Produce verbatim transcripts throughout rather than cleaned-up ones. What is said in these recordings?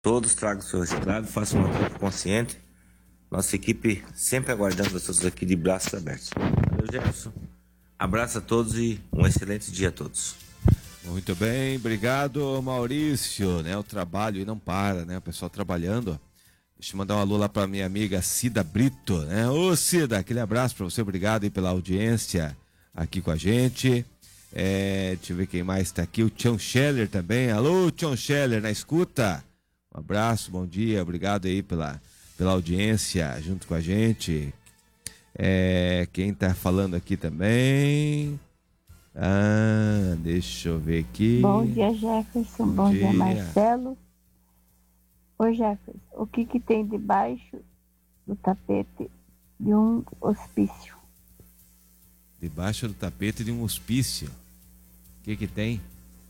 Todos tragam o seu reciclado, façam uma troca consciente. Nossa equipe sempre aguardando vocês aqui de braços abertos. Valeu, Jefferson. Abraço a todos e um excelente dia a todos. Muito bem, obrigado, Maurício, né? O trabalho não para, né? O pessoal trabalhando. Deixa eu mandar um alô lá para minha amiga Cida Brito, né? Ô Cida, aquele abraço para você, obrigado aí pela audiência aqui com a gente. É, deixa eu ver quem mais está aqui, o Tião Scheller também. Alô, Tião Scheller, na escuta. Um abraço, bom dia, obrigado aí pela, pela audiência junto com a gente. É, quem tá falando aqui também? Ah, deixa eu ver aqui. Bom dia, Jefferson. Bom, Bom dia. dia, Marcelo. Ô, Jefferson, o que que tem debaixo do tapete de um hospício? Debaixo do tapete de um hospício? O que que tem?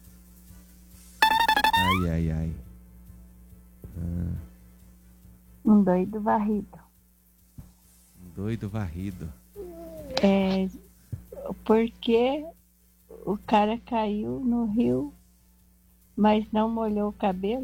Ai, ai, ai. Ah. Um doido varrido. Um doido varrido. É, porque o cara caiu no rio, mas não molhou o cabelo.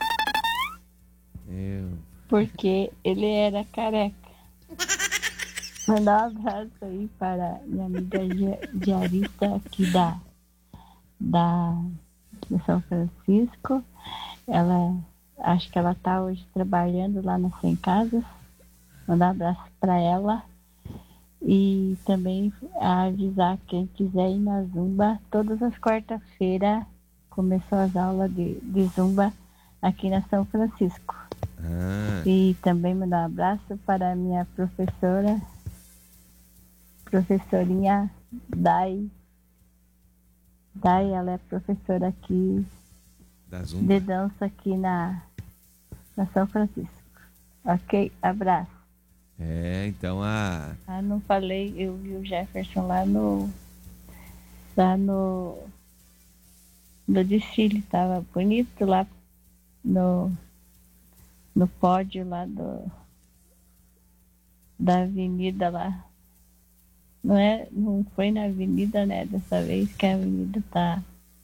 Eu... Porque ele era careca. Mandar um abraço aí para minha amiga diarista aqui da, da, de São Francisco. Ela, acho que ela está hoje trabalhando lá nas Cem Casas. Mandar um abraço para ela. E também avisar quem quiser ir na Zumba. Todas as quartas-feiras começou as aulas de, de Zumba aqui na São Francisco. Ah. E também mandar um abraço para a minha professora, professorinha Dai. Dai, ela é professora aqui da Zumba. de dança aqui na, na São Francisco. Ok? Abraço. É, então a... Ah, não falei, eu vi o Jefferson lá no... lá no... no desfile, tava bonito lá no... no pódio lá do... da avenida lá. Não é, não foi na avenida, né, dessa vez que a avenida tá...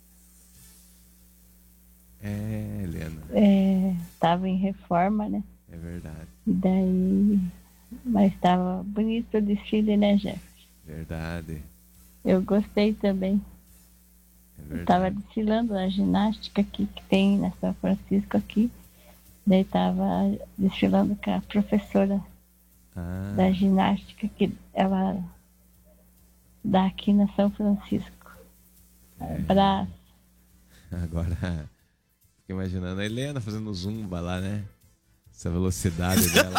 É, Helena. É, tava em reforma, né? É verdade. E daí... Mas estava bonito o desfile, né, Jefferson? Verdade. Eu gostei também. É verdade. Estava desfilando a ginástica aqui que tem na São Francisco aqui. Daí estava desfilando com a professora ah. da ginástica que ela dá aqui na São Francisco. É. Abraço. Agora, fico imaginando a Helena fazendo zumba lá, né? Essa velocidade dela.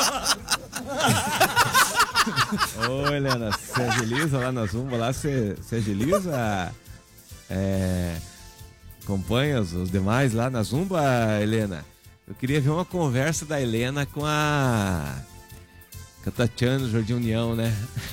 Ô, Helena, você agiliza lá na Zumba, lá você, você agiliza? É, acompanha os, os demais lá na Zumba, Helena? Eu queria ver uma conversa da Helena com a... com a Tatiana do Jardim União, né?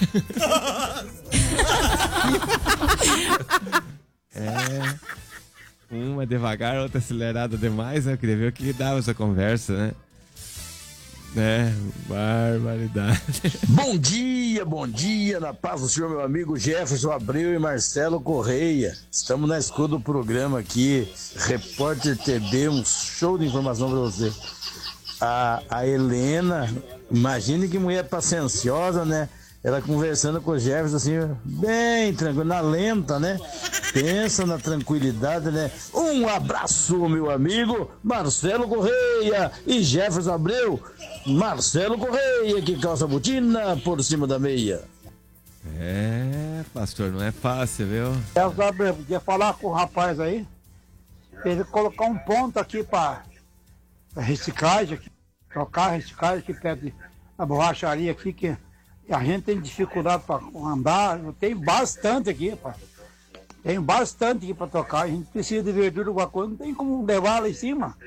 É... Uma devagar, outra acelerada demais, né? Eu queria ver o que dava essa conversa, né? É, barbaridade. Bom dia, bom dia, na paz do Senhor, meu amigo Jefferson Abreu e Marcelo Correia. Estamos na escuta do programa aqui, Repórter T B, um show de informação para você. A, a Helena, imagine que mulher pacienciosa, né? Ela conversando com o Jefferson assim, bem tranquilo, na lenta, né? Pensa na tranquilidade, né? Um abraço, meu amigo Marcelo Correia e Jefferson Abreu. Marcelo Correia, que calça botina por cima da meia. É, pastor, não é fácil, viu? Jefferson Abreu, podia falar com o rapaz aí, ele colocar um ponto aqui para reciclagem, aqui, trocar a reciclagem aqui perto da borracharia aqui, que a gente tem dificuldade para andar, tem bastante aqui, pá. Tem bastante aqui para tocar, a gente precisa de verdura, alguma coisa, não tem como levar lá em cima.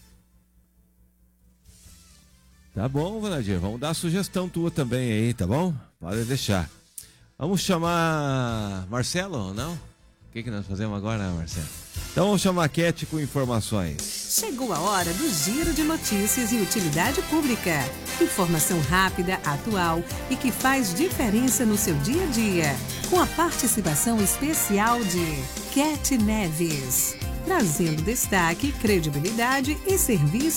Tá bom, Vanadir, vamos dar a sugestão tua também aí, tá bom? Pode deixar. Vamos chamar Marcelo ou não? O que, que nós fazemos agora, Marcelo? Então vamos chamar a Cat com informações. Chegou a hora do Giro de Notícias e Utilidade Pública. Informação rápida, atual e que faz diferença no seu dia a dia. Com a participação especial de Cat Neves. trazendo destaque, credibilidade e serviço